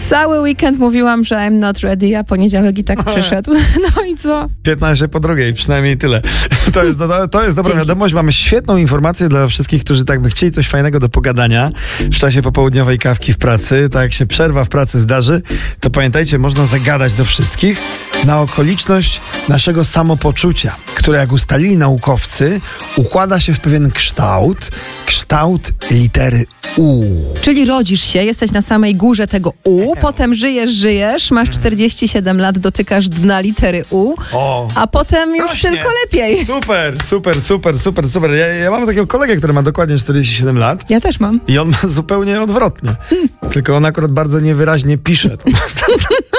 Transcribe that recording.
Cały weekend mówiłam, że I'm not ready, a poniedziałek i tak przyszedł. No i co? 15 po drugiej, przynajmniej tyle. To jest dobra wiadomość. Mamy świetną informację dla wszystkich, którzy tak by chcieli coś fajnego do pogadania w czasie popołudniowej kawki w pracy. Tak jak się przerwa w pracy zdarzy, to pamiętajcie, można zagadać do wszystkich na okoliczność naszego samopoczucia, które jak ustalili naukowcy, układa się w pewien kształt litery U. Czyli rodzisz się, jesteś na samej górze tego U, potem żyjesz, masz 47 lat, dotykasz dna litery U, a potem już rośnie. tylko lepiej. Super. Ja mam takiego kolegę, który ma dokładnie 47 lat. Ja też mam. I on ma zupełnie odwrotnie. Tylko on akurat bardzo niewyraźnie pisze.